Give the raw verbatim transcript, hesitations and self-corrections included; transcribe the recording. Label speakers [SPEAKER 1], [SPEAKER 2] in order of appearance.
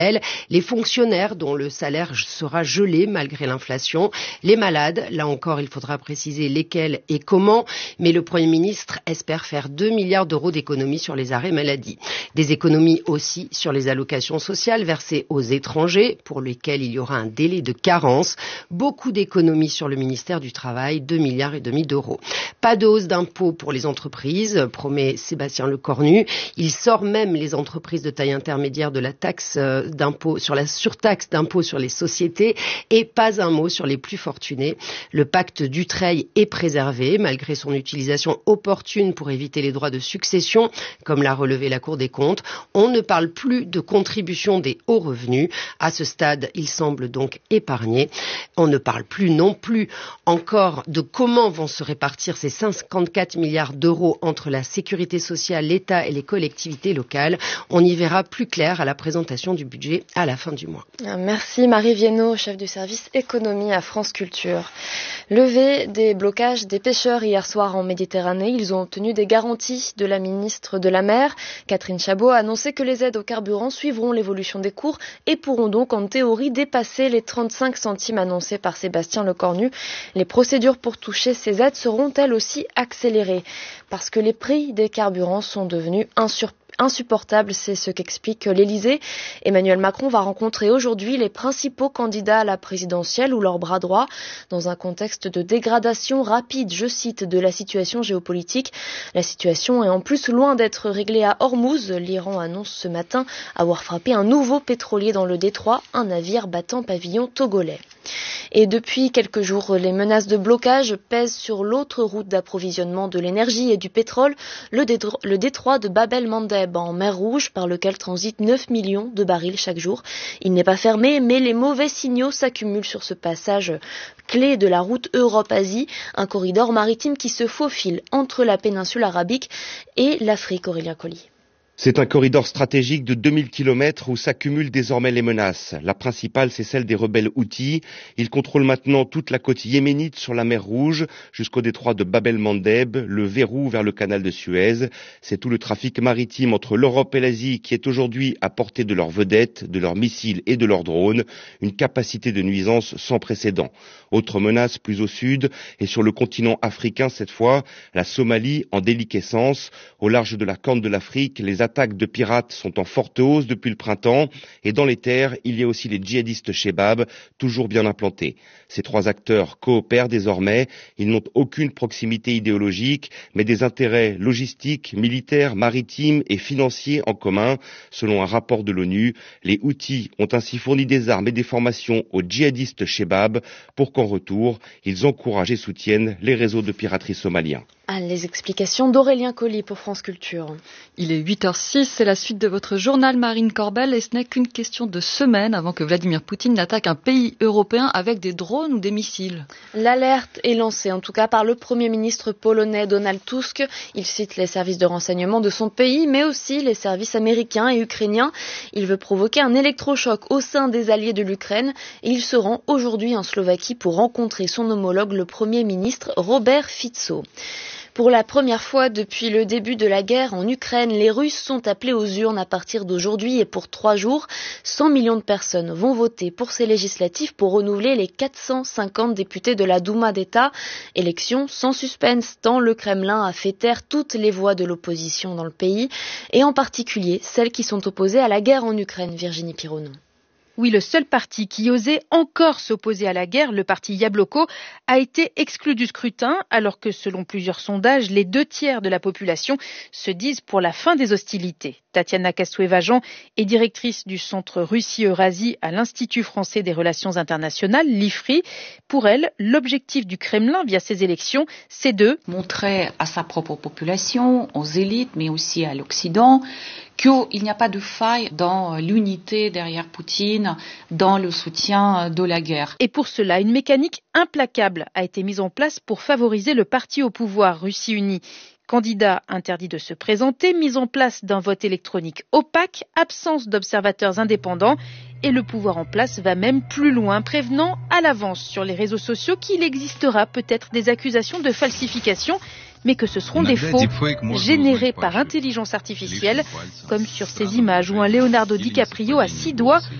[SPEAKER 1] les fonctionnaires dont le salaire sera gelé malgré l'inflation, les malades, là encore il faudra préciser lesquels et comment, mais le Premier ministre espère faire deux milliards d'euros d'économies sur les arrêts maladie. Des économies aussi sur les allocations sociales versées aux étrangers, pour lesquelles il y aura un délai de carence. Beaucoup d'économies sur le ministère du Travail, deux milliards et demi d'euros. Pas de hausse d'impôts pour les entreprises, promet Sébastien Lecornu. Il sort même les entreprises de taille intermédiaire de la taxe d'impôt sur la surtaxe d'impôt sur les sociétés et pas un mot sur les plus fortunés. Le pacte Dutreil est préservé malgré son utilisation opportune pour éviter les droits de succession, comme l'a relevé la Cour des comptes. On ne parle plus de contribution des hauts revenus. À ce stade, il semble donc épargné. On ne parle plus non plus encore de comment vont se répartir ces cinquante-quatre milliards d'euros entre la sécurité sociale, l'État et les collectivités locales. On y verra plus clair à la présentation du budget à la fin du mois.
[SPEAKER 2] Merci Marie Viennot, chef du service économie à France Culture. Levé des blocages des pêcheurs hier soir en Méditerranée, ils ont obtenu des garanties de la ministre de la Mer. Catherine Chabot a annoncé que les aides au carburant suivront l'évolution des cours et pourront donc en théorie dépasser les trente-cinq centimes annoncés par Sébastien Lecornu. Les procédures pour toucher ces aides seront elles aussi accélérées parce que les prix des carburants sont devenus insupportables. Insupportable, c'est ce qu'explique l'Élysée. Emmanuel Macron va rencontrer aujourd'hui les principaux candidats à la présidentielle ou leur bras droit dans un contexte de dégradation rapide, je cite, de la situation géopolitique. La situation est en plus loin d'être réglée à Hormuz. L'Iran annonce ce matin avoir frappé un nouveau pétrolier dans le détroit, un navire battant pavillon togolais. Et depuis quelques jours, les menaces de blocage pèsent sur l'autre route d'approvisionnement de l'énergie et du pétrole, le, détro- le détroit de Bab el-Mandeb en mer Rouge, par lequel transitent neuf millions de barils chaque jour. Il n'est pas fermé, mais les mauvais signaux s'accumulent sur ce passage clé de la route Europe-Asie, un corridor maritime qui se faufile entre la péninsule arabique et l'Afrique. Aurélien Colli.
[SPEAKER 3] C'est un corridor stratégique de deux mille kilomètres où s'accumulent désormais les menaces. La principale, c'est celle des rebelles Houthis. Ils contrôlent maintenant toute la côte yéménite sur la mer Rouge jusqu'au détroit de Bab el-Mandeb, le verrou vers le canal de Suez. C'est tout le trafic maritime entre l'Europe et l'Asie qui est aujourd'hui à portée de leurs vedettes, de leurs missiles et de leurs drones. Une capacité de nuisance sans précédent. Autre menace plus au sud et sur le continent africain cette fois, la Somalie en déliquescence. Au large de la Corne de l'Afrique, les attaques de pirates sont en forte hausse depuis le printemps et dans les terres, il y a aussi les djihadistes Chebab, toujours bien implantés. Ces trois acteurs coopèrent désormais, ils n'ont aucune proximité idéologique, mais des intérêts logistiques, militaires, maritimes et financiers en commun. Selon un rapport de l'ONU, les Houthis ont ainsi fourni des armes et des formations aux djihadistes Chebab pour qu'en retour, ils encouragent et soutiennent les réseaux de piraterie somaliens.
[SPEAKER 2] Ah, les explications d'Aurélien Colli pour France Culture.
[SPEAKER 4] Il est huit heures six, c'est la suite de votre journal Marine Corbel et ce n'est qu'une question de semaines avant que Vladimir Poutine n'attaque un pays européen avec des drones ou des missiles.
[SPEAKER 2] L'alerte est lancée en tout cas par le Premier ministre polonais Donald Tusk. Il cite les services de renseignement de son pays mais aussi les services américains et ukrainiens. Il veut provoquer un électrochoc au sein des alliés de l'Ukraine et il se rend aujourd'hui en Slovaquie pour rencontrer son homologue le Premier ministre Robert Fico. Pour la première fois depuis le début de la guerre en Ukraine, les Russes sont appelés aux urnes à partir d'aujourd'hui et pour trois jours. cent millions de personnes vont voter pour ces législatives pour renouveler les quatre cent cinquante députés de la Douma d'État. Élection sans suspense tant le Kremlin a fait taire toutes les voix de l'opposition dans le pays et en particulier celles qui sont opposées à la guerre en Ukraine. Virginie Pironon.
[SPEAKER 5] Oui, le seul parti qui osait encore s'opposer à la guerre, le parti Yabloko, a été exclu du scrutin, alors que selon plusieurs sondages, les deux tiers de la population se disent pour la fin des hostilités. Tatiana Kastueva-Jean est directrice du centre Russie-Eurasie à l'Institut français des relations internationales, l'I F R I. Pour elle, l'objectif du Kremlin via ces élections, c'est de
[SPEAKER 6] montrer à sa propre population, aux élites, mais aussi à l'Occident, qu'il n'y a pas de faille dans l'unité derrière Poutine, dans le soutien de la guerre.
[SPEAKER 5] Et pour cela, une mécanique implacable a été mise en place pour favoriser le parti au pouvoir, Russie Unie. Candidat interdit de se présenter, mise en place d'un vote électronique opaque, absence d'observateurs indépendants et le pouvoir en place va même plus loin, prévenant à l'avance sur les réseaux sociaux qu'il existera peut-être des accusations de falsification mais que ce seront des faux, générés par intelligence artificielle, comme sur ces images où un Leonardo DiCaprio a six doigts